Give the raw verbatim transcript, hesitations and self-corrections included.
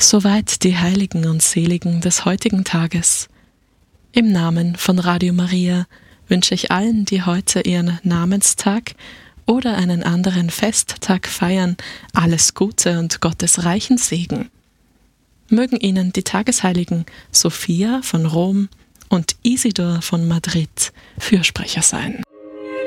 Soweit die Heiligen und Seligen des heutigen Tages. Im Namen von Radio Maria wünsche ich allen, die heute ihren Namenstag oder einen anderen Festtag feiern, alles Gute und Gottes reichen Segen. Mögen Ihnen die Tagesheiligen Sophia von Rom und Isidor von Madrid Fürsprecher sein.